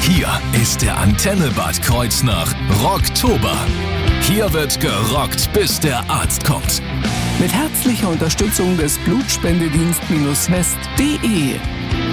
Hier ist der Antenne Bad Kreuznach Rocktober. Hier wird gerockt, bis der Arzt kommt. Mit herzlicher Unterstützung des Blutspendedienst-west.de.